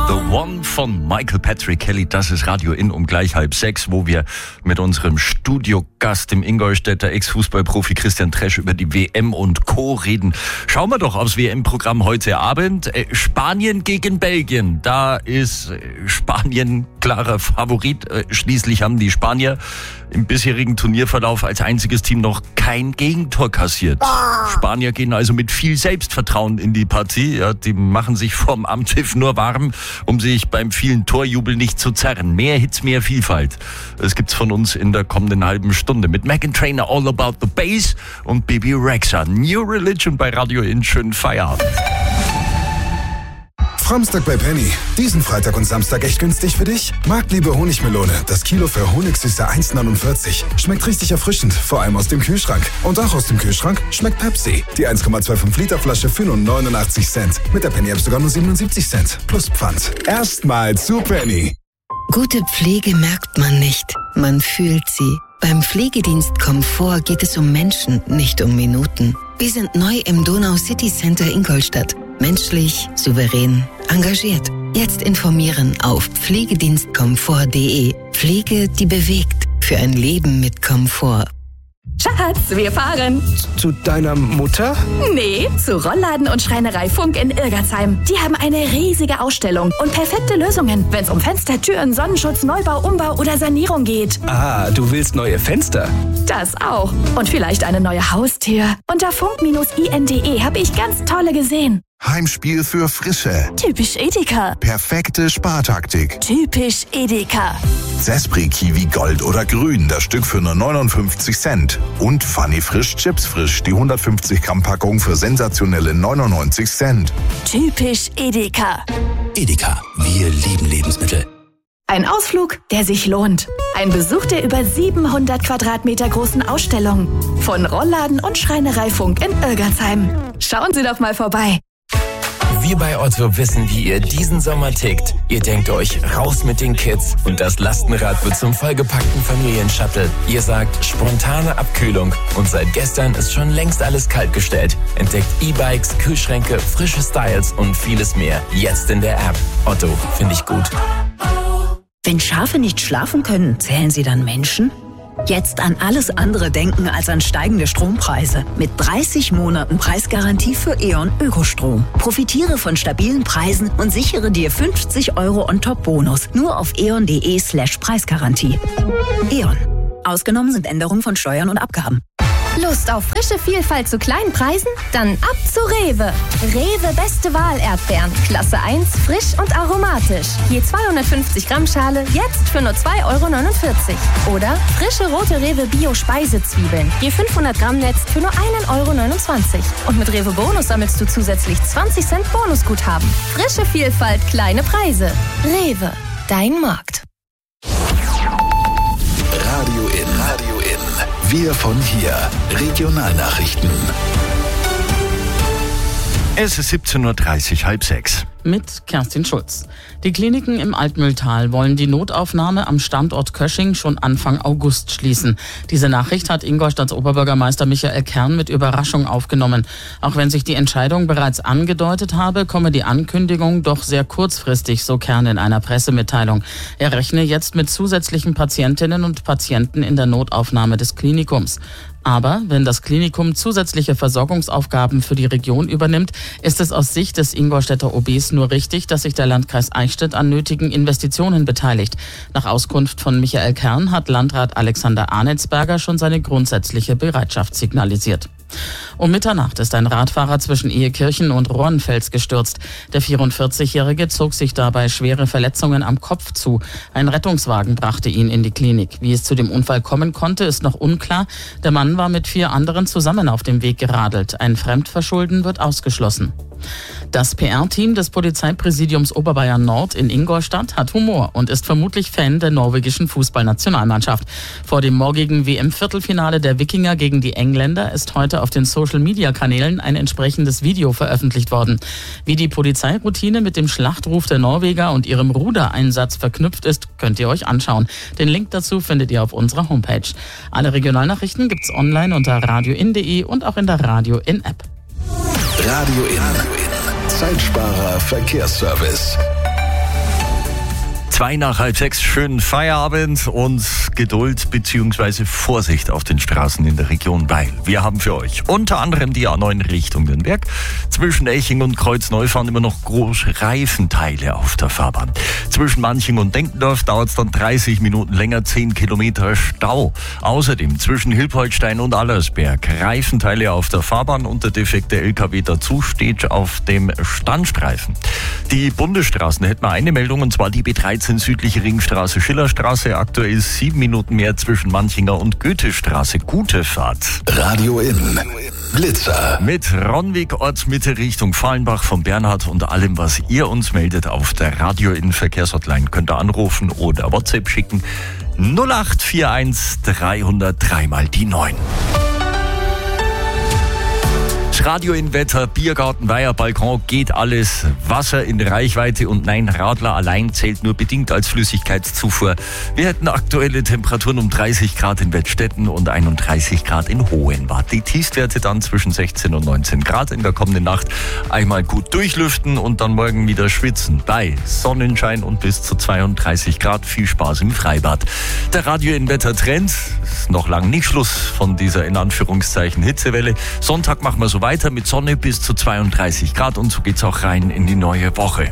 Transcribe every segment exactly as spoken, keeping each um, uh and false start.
The One von Michael Patrick Kelly, das ist Radio In um gleich halb sechs, wo wir mit unserem Studiogast, dem Ingolstädter Ex-Fußballprofi Christian Tresch, über die W M und Co. reden. Schauen wir doch aufs W M-Programm heute Abend. Spanien gegen Belgien, da ist Spanien klarer Favorit. Schließlich haben die Spanier im bisherigen Turnierverlauf als einziges Team noch kein Gegentor kassiert. Ah. Spanier gehen also mit viel Selbstvertrauen in die Partie. Ja, die machen sich vorm Anpfiff nur warm, um sich beim vielen Torjubel nicht zu zerren. Mehr Hits, mehr Vielfalt. Das gibt's von uns in der kommenden halben Stunde mit Meghan Trainor, All About the Bass und Bibi Rexha. New Religion bei Radio In. Schönen Feierabend. Framstag bei Penny. Diesen Freitag und Samstag echt günstig für dich? Marktliebe Honigmelone. Das Kilo für Honigsüße eins neunundvierzig. Schmeckt richtig erfrischend, vor allem aus dem Kühlschrank. Und auch aus dem Kühlschrank schmeckt Pepsi. Die eins Komma fünfundzwanzig Liter Flasche für nur neunundachtzig Cent. Mit der Penny App sogar nur siebenundsiebzig Cent. Plus Pfand. Erstmal zu Penny. Gute Pflege merkt man nicht. Man fühlt sie. Beim Pflegedienst Komfort geht es um Menschen, nicht um Minuten. Wir sind neu im Donau City Center Ingolstadt. Menschlich, souverän, engagiert. Jetzt informieren auf pflegedienstkomfort punkt de. Pflege, die bewegt. Für ein Leben mit Komfort. Schatz, wir fahren. Zu deiner Mutter? Nee, zu Rollladen und Schreinerei Funk in Irgersheim. Die haben eine riesige Ausstellung und perfekte Lösungen, wenn es um Fenster, Türen, Sonnenschutz, Neubau, Umbau oder Sanierung geht. Ah, du willst neue Fenster? Das auch. Und vielleicht eine neue Haustür. Unter funk Bindestrich i n punkt de habe ich ganz tolle gesehen. Heimspiel für Frische. Typisch Edeka. Perfekte Spartaktik. Typisch Edeka. Zespri Kiwi Gold oder Grün, das Stück für nur neunundfünfzig Cent. Und Funny Frisch Chips Frisch, die hundertfünfzig Gramm Packung für sensationelle neunundneunzig Cent. Typisch Edeka. Edeka, wir lieben Lebensmittel. Ein Ausflug, der sich lohnt. Ein Besuch der über siebenhundert Quadratmeter großen Ausstellung. Von Rollladen und Schreinerei Funk in Irgersheim. Schauen Sie doch mal vorbei. Wir bei Otto wissen, wie ihr diesen Sommer tickt. Ihr denkt euch, raus mit den Kids und das Lastenrad wird zum vollgepackten Familienshuttle. Ihr sagt, spontane Abkühlung und seit gestern ist schon längst alles kaltgestellt. Entdeckt E-Bikes, Kühlschränke, frische Styles und vieles mehr. Jetzt in der App. Otto, finde ich gut. Wenn Schafe nicht schlafen können, zählen sie dann Menschen? Jetzt an alles andere denken als an steigende Strompreise. Mit dreißig Monaten Preisgarantie für E.ON Ökostrom. Profitiere von stabilen Preisen und sichere dir fünfzig Euro On-Top-Bonus. Nur auf eon.de slash Preisgarantie. E.ON. Ausgenommen sind Änderungen von Steuern und Abgaben. Lust auf frische Vielfalt zu kleinen Preisen? Dann ab zu Rewe. Rewe Beste Wahl Erdbeeren. Klasse eins, frisch und aromatisch. Je zweihundertfünfzig Gramm Schale, jetzt für nur zwei Euro neunundvierzig. Oder frische rote Rewe Bio Speisezwiebeln. Je fünfhundert Gramm Netz für nur ein Euro neunundzwanzig. Und mit Rewe Bonus sammelst du zusätzlich zwanzig Cent Bonusguthaben. Frische Vielfalt, kleine Preise. Rewe, dein Markt. Radio In. Radio In. Wir von hier. Regionalnachrichten. Es ist siebzehn Uhr dreißig, halb sechs. Mit Kerstin Schulz. Die Kliniken im Altmühltal wollen die Notaufnahme am Standort Kösching schon Anfang August schließen. Diese Nachricht hat Ingolstadts Oberbürgermeister Michael Kern mit Überraschung aufgenommen. Auch wenn sich die Entscheidung bereits angedeutet habe, komme die Ankündigung doch sehr kurzfristig, so Kern in einer Pressemitteilung. Er rechne jetzt mit zusätzlichen Patientinnen und Patienten in der Notaufnahme des Klinikums. Aber wenn das Klinikum zusätzliche Versorgungsaufgaben für die Region übernimmt, ist es aus Sicht des Ingolstädter O Bs nur richtig, dass sich der Landkreis Eichstätt an nötigen Investitionen beteiligt. Nach Auskunft von Michael Kern hat Landrat Alexander Arnetsberger schon seine grundsätzliche Bereitschaft signalisiert. Um Mitternacht ist ein Radfahrer zwischen Ehekirchen und Rohrenfels gestürzt. Der vierundvierzigjährige zog sich dabei schwere Verletzungen am Kopf zu. Ein Rettungswagen brachte ihn in die Klinik. Wie es zu dem Unfall kommen konnte, ist noch unklar. Der Mann war mit vier anderen zusammen auf dem Weg geradelt. Ein Fremdverschulden wird ausgeschlossen. Das P R-Team des Polizeipräsidiums Oberbayern Nord in Ingolstadt hat Humor und ist vermutlich Fan der norwegischen Fußballnationalmannschaft. Vor dem morgigen W M-Viertelfinale der Wikinger gegen die Engländer ist heute auf den Social-Media-Kanälen ein entsprechendes Video veröffentlicht worden. Wie die Polizeiroutine mit dem Schlachtruf der Norweger und ihrem Rudereinsatz verknüpft ist, könnt ihr euch anschauen. Den Link dazu findet ihr auf unserer Homepage. Alle Regionalnachrichten gibt's online unter radio in punkt de und auch in der Radio In App. Radio In. Zeitsparer Verkehrsservice. Zwei nach halb sechs, schönen Feierabend und Geduld bzw. Vorsicht auf den Straßen in der Region Weil. Wir haben für euch unter anderem die A neun Richtung Nürnberg. Zwischen Eching und Kreuzneu fahren immer noch große Reifenteile auf der Fahrbahn. Zwischen Manching und Denkendorf dauert es dann dreißig Minuten länger, zehn Kilometer Stau. Außerdem zwischen Hilpoltstein und Allersberg Reifenteile auf der Fahrbahn und der defekte L K W dazu steht auf dem Standstreifen. Die Bundesstraßen hätten wir eine Meldung, und zwar die B dreizehn südliche Ringstraße Schillerstraße. Aktuell sieben Minuten mehr zwischen Manchinger und Goethestraße. Gute Fahrt. Radio In. Blitzer. Mit Ronnweg Ortsmitte Richtung Fallenbach von Bernhard und allem, was ihr uns meldet auf der Radio In Verkehrshotline. Könnt ihr anrufen oder WhatsApp schicken. null acht vier eins dreihundertdrei mal die neun. Radio in Wetter, Biergarten, Weiher, Balkon, geht alles. Wasser in Reichweite und nein, Radler allein zählt nur bedingt als Flüssigkeitszufuhr. Wir hätten aktuelle Temperaturen um dreißig Grad in Wettstetten und einunddreißig Grad in Hohenwart. Die Tiefstwerte dann zwischen sechzehn und neunzehn Grad in der kommenden Nacht. Einmal gut durchlüften und dann morgen wieder schwitzen. Bei Sonnenschein und bis zu zweiunddreißig Grad. Viel Spaß im Freibad. Der Radio in Wetter Trend ist noch lang nicht Schluss von dieser in Anführungszeichen Hitzewelle. Sonntag machen wir so weiter. Weiter mit Sonne bis zu zweiunddreißig Grad und so geht's auch rein in die neue Woche.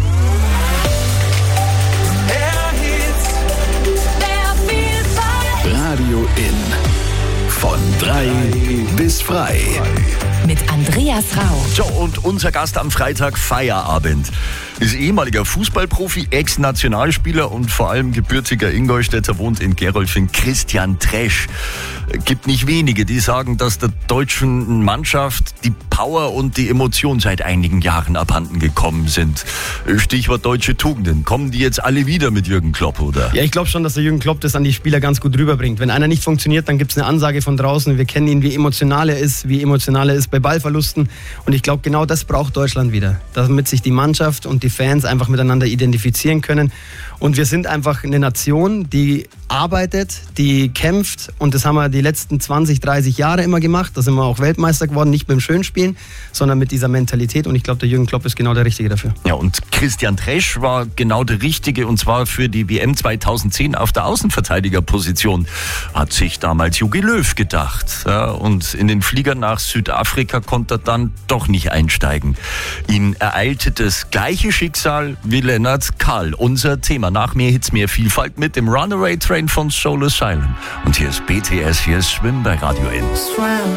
Radio In. Von drei bis frei. Mit Andreas Rau. So, und unser Gast am Freitag, Feierabend, ist ehemaliger Fußballprofi, Ex-Nationalspieler und vor allem gebürtiger Ingolstädter, wohnt in Gerolfing, Christian Tresch. Gibt nicht wenige, die sagen, dass der deutschen Mannschaft die Power und die Emotion seit einigen Jahren abhanden gekommen sind. Stichwort deutsche Tugenden. Kommen die jetzt alle wieder mit Jürgen Klopp, oder? Ja, ich glaube schon, dass der Jürgen Klopp das an die Spieler ganz gut rüberbringt. Wenn einer nicht funktioniert, dann gibt es eine Ansage von draußen. Wir kennen ihn, wie emotional er ist, wie emotional er ist bei Ballverlusten. Und ich glaube, genau das braucht Deutschland wieder, damit sich die Mannschaft und die Fans einfach miteinander identifizieren können. Und wir sind einfach eine Nation, die arbeitet, die kämpft, und das haben wir die letzten zwanzig, dreißig Jahre immer gemacht. Da sind wir auch Weltmeister geworden, nicht beim Schönspielen, sondern mit dieser Mentalität, und ich glaube, der Jürgen Klopp ist genau der Richtige dafür. Ja, und Christian Tresch war genau der Richtige, und zwar für die W M zweitausendzehn auf der Außenverteidigerposition, hat sich damals Jogi Löw gedacht. Ja, und in den Flieger nach Südafrika konnte er dann doch nicht einsteigen. Ihn ereilte das gleiche Schicksal wie Lennart Kahl. Unser Thema nach mehr Hits, mehr Vielfalt mit dem Runaway Train von Soul Asylum. Und hier ist B T S, hier ist Swim bei Radio N.